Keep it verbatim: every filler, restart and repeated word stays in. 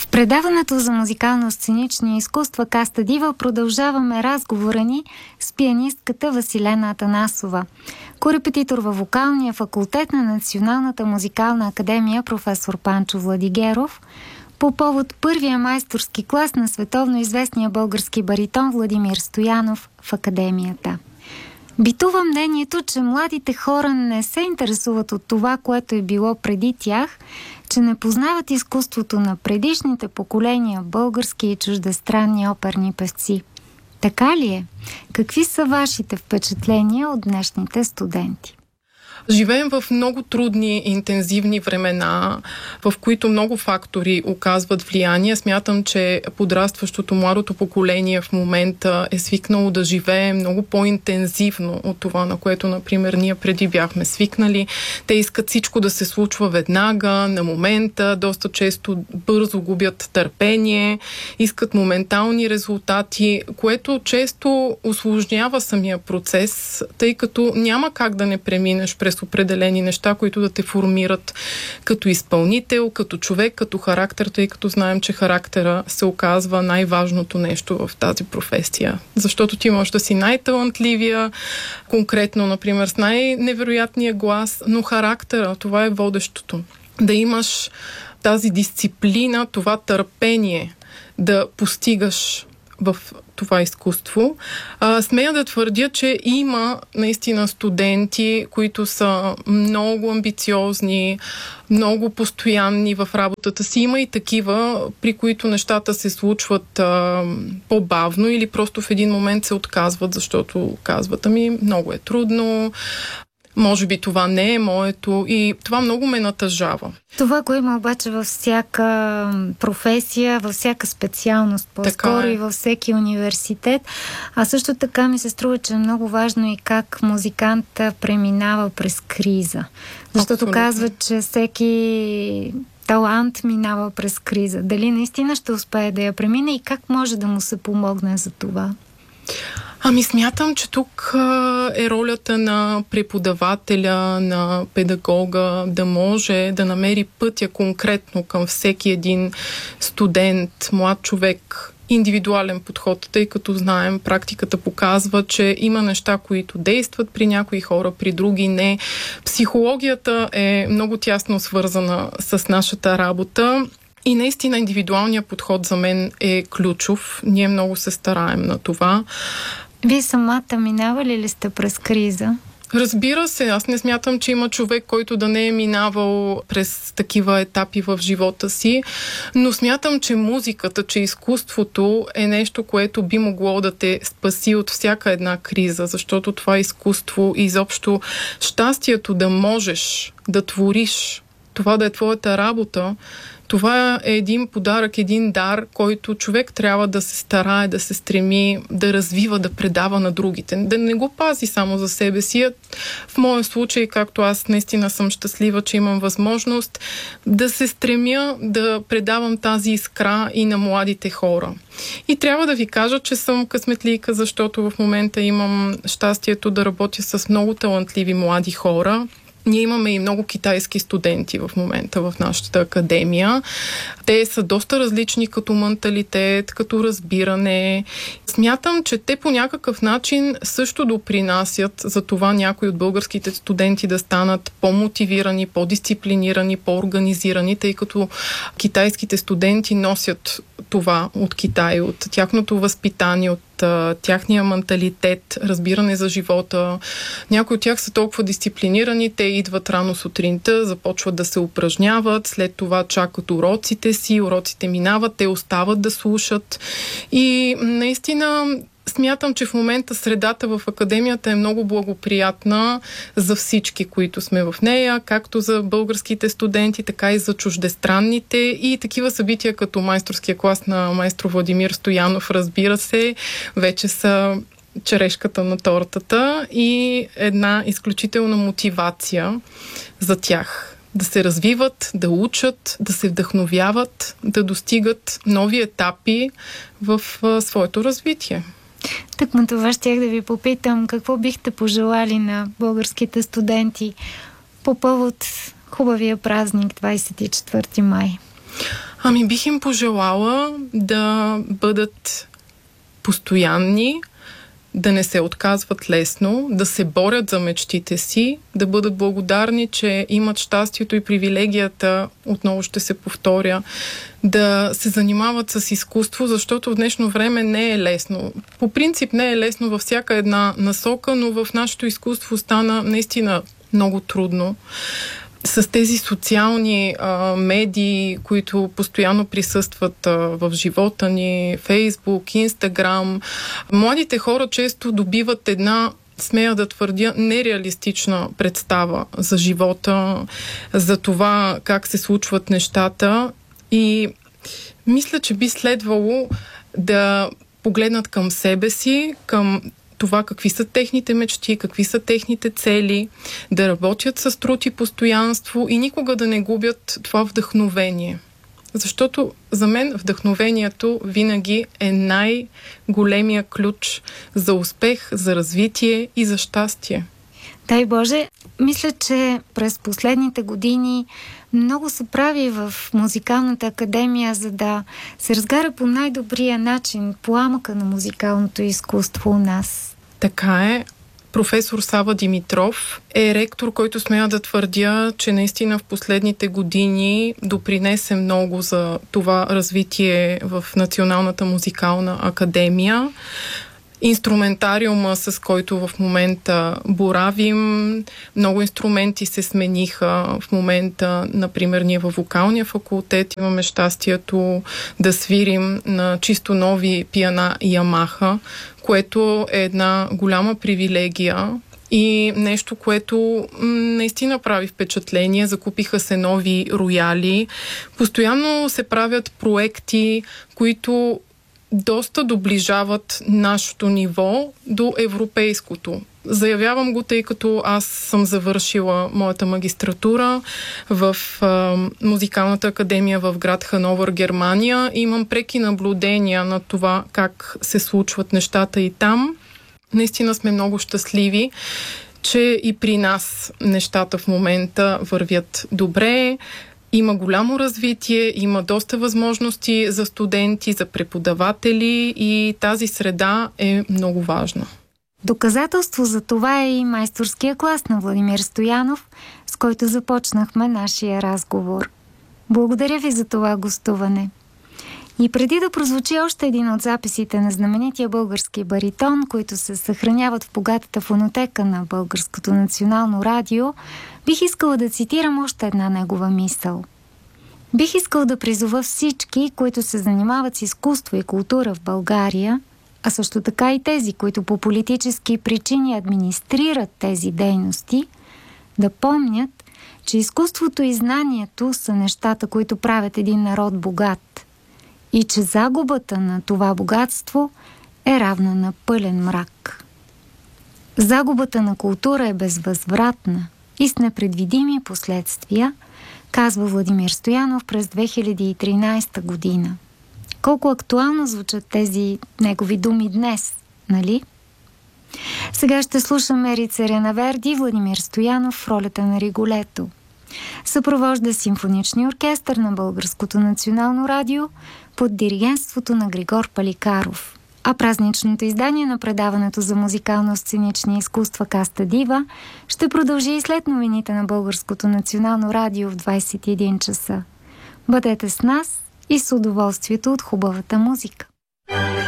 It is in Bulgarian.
предаването за музикално-сценични изкуства Каста Дива продължаваме разговора ни с пианистката Василена Атанасова. Корепетитор във вокалния факултет на Националната музикална академия професор Панчо Владигеров по повод първия майсторски клас на световно известния български баритон Владимир Стоянов в академията. Битува мнението, че младите хора не се интересуват от това, което е било преди тях, че не познават изкуството на предишните поколения български и чуждестранни оперни певци. Така ли е? Какви са вашите впечатления от днешните студенти? Живеем в много трудни, интензивни времена, в които много фактори оказват влияние. Смятам, че подрастващото младото поколение в момента е свикнало да живее много по-интензивно от това, на което, например, ние преди бяхме свикнали. Те искат всичко да се случва веднага, на момента, доста често бързо губят търпение, искат моментални резултати, което често усложнява самия процес, тъй като няма как да не преминеш през определени неща, които да те формират като изпълнител, като човек, като характер, тъй като знаем, че характера се оказва най-важното нещо в тази професия. Защото ти можеш да си най-талантливия, конкретно, например, с най-невероятния глас, но характера, това е водещото. Да имаш тази дисциплина, това търпение, да постигаш в това изкуство. А, смея да твърдя, че има наистина студенти, които са много амбициозни, много постоянни в работата си. Има и такива, при които нещата се случват а, по-бавно или просто в един момент се отказват, защото казват, ами много е трудно, може би това не е моето и това много ме натъжава. Това го има обаче във всяка професия, във всяка специалност, по-скоро е. И във всеки университет. А също така ми се струва, че е много важно и как музиканта преминава през криза. Защото Абсолютно. Казват, че всеки талант минава през криза. Дали наистина ще успее да я премине и как може да му се помогне за това? Ами смятам, че тук а, е ролята на преподавателя, на педагога, да може да намери пътя конкретно към всеки един студент, млад човек, индивидуален подход, тъй като знаем, практиката показва, че има неща, които действат при някои хора, при други не. Психологията е много тясно свързана с нашата работа. И наистина индивидуалният подход за мен е ключов. Ние много се стараем на това. Вие самата минавали ли сте през криза? Разбира се, аз не смятам, че има човек, който да не е минавал през такива етапи в живота си, но смятам, че музиката, че изкуството е нещо, което би могло да те спаси от всяка една криза, защото това изкуство и изобщо щастието да можеш да твориш, това да е твоята работа, това е един подарък, един дар, който човек трябва да се старае, да се стреми, да развива, да предава на другите. Да не го пази само за себе си. В моя случай, както аз наистина съм щастлива, че имам възможност да се стремя да предавам тази искра и на младите хора. И трябва да ви кажа, че съм късметлийка, защото в момента имам щастието да работя с много талантливи млади хора. Ние имаме и много китайски студенти в момента в нашата академия. Те са доста различни като менталитет, като разбиране. Смятам, че те по някакъв начин също допринасят за това някои от българските студенти да станат по-мотивирани, по-дисциплинирани, по-организирани, тъй като китайските студенти носят това от Китай, от тяхното възпитание, от тяхния менталитет, разбиране за живота. Някои от тях са толкова дисциплинирани, те идват рано сутринта, започват да се упражняват, след това чакат уроците си, уроците минават, те остават да слушат. И наистина смятам, че в момента средата в академията е много благоприятна за всички, които сме в нея, както за българските студенти, така и за чуждестранните. И такива събития като майсторския клас на майстор Владимир Стоянов, разбира се, вече са черешката на тортата и една изключителна мотивация за тях. Да се развиват, да учат, да се вдъхновяват, да достигат нови етапи в а, своето развитие. Тъкмо това щях да ви попитам, какво бихте пожелали на българските студенти по повод хубавия празник двадесет и четвърти май? Ами бих им пожелала да бъдат постоянни, да не се отказват лесно, да се борят за мечтите си, да бъдат благодарни, че имат щастието и привилегията, отново ще се повторя, да се занимават с изкуство, защото в днешно време не е лесно. По принцип не е лесно във всяка една насока, но в нашето изкуство стана наистина много трудно. С тези социални а, медии, които постоянно присъстват а, в живота ни, Фейсбук, Инстаграм, младите хора често добиват една, смея да твърдя, нереалистична представа за живота, за това как се случват нещата и мисля, че би следвало да погледнат към себе си, към това какви са техните мечти, какви са техните цели, да работят с труд и постоянство и никога да не губят това вдъхновение. Защото за мен вдъхновението винаги е най-големия ключ за успех, за развитие и за щастие. Дай Боже, мисля, че през последните години много се прави в Музикалната академия, за да се разгара по най-добрия начин пламъка на музикалното изкуство у нас. Така е. Професор Сава Димитров е ректор, който смея да твърдя, че наистина в последните години допринесе много за това развитие в Националната музикална академия. Инструментариума, с който в момента боравим, много инструменти се смениха. В момента, например, ние във вокалния факултет имаме щастието да свирим на чисто нови пиана Ямаха, което е една голяма привилегия и нещо, което м, наистина прави впечатление. Закупиха се нови рояли. Постоянно се правят проекти, които доста доближават нашето ниво до европейското. Заявявам го, тъй като аз съм завършила моята магистратура в а, Музикалната академия в град Хановър, Германия. Имам преки наблюдения на това как се случват нещата и там. Наистина сме много щастливи, че и при нас нещата в момента вървят добре. Има голямо развитие, има доста възможности за студенти, за преподаватели и тази среда е много важна. Доказателство за това е и майсторския клас на Владимир Стоянов, с който започнахме нашия разговор. Благодаря ви за това гостуване. И преди да прозвучи още един от записите на знаменития български баритон, които се съхраняват в богатата фонотека на Българското национално радио, бих искала да цитирам още една негова мисъл. Бих искал да призова всички, които се занимават с изкуство и култура в България, а също така и тези, които по политически причини администрират тези дейности, да помнят, че изкуството и знанието са нещата, които правят един народ богат и че загубата на това богатство е равна на пълен мрак. Загубата на култура е безвъзвратна и с непредвидими последствия, казва Владимир Стоянов през две хиляди и тринадесета година. Колко актуално звучат тези негови думи днес, нали? Сега ще слушаме рицаря на Верди, Владимир Стоянов в ролята на Риголето. Съпровожда симфоничния оркестър на Българското национално радио под диригентството на Григор Паликаров. А празничното издание на предаването за музикално-сценични изкуства Каста Дива ще продължи и след новините на Българското национално радио в двадесет и един часа. Бъдете с нас и с удоволствието от хубавата музика.